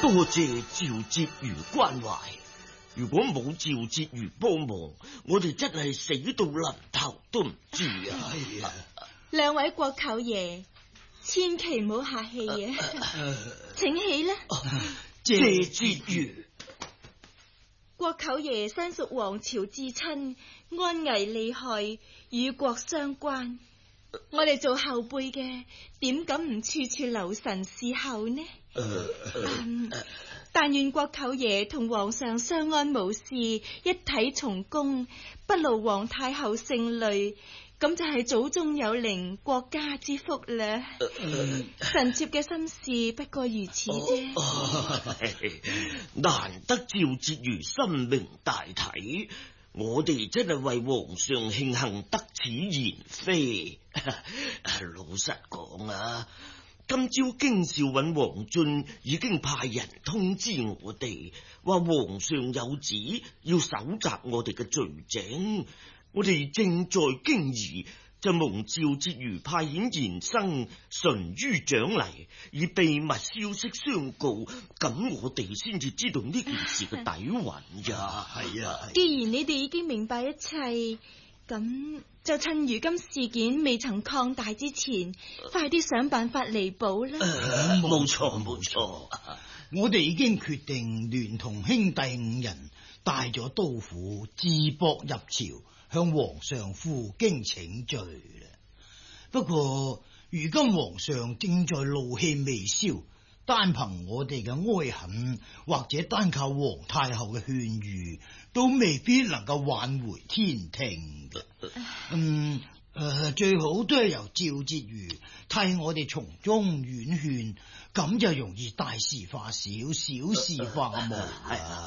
多謝趙婕妤關懷，如果冇趙婕妤幫忙，我哋真係死到臨頭都唔知啊！ 兩位國舅爺，千祈唔好客氣啊！請起啦。 謝婕妤， 國舅爺身屬皇朝至親，安危利害，與國相關。我哋做後輩嘅，點敢唔處處留神侍候呢？但願國舅爺同皇上相安無事，一體從公，不勞皇太后姓累，咁就係祖宗有靈，國家之福啦。臣妾嘅心事不過如此啫。 難得趙婕妤深明大體，我哋真係為皇上慶幸得此賢妃。老實講啊，今朝京兆尹王進已經派人通知我哋，話皇上有旨要搜集我哋嘅罪證，我哋正在京宜，就蒙趙婕妤派遣賢生淳于長嚟，以秘密消息相告，咁我哋先至知道呢件事嘅底蘊呀。係啊， 既然你哋已經明白一切，咁就趁如今事件未曾擴大之前，快啲想辦法彌補啦。 冇錯冇錯， 我哋已經決定聯同兄弟5人，帶咗刀斧自縛入朝，向皇上負荊請罪啦。不過如今皇上正在怒氣未消，單憑我哋嘅哀恨，或者單靠皇太后嘅勸喻，都未必能夠挽回天庭嘅。最好都係由趙婕妤替我哋從中婉勸，咁就容易大事化小，小事化無。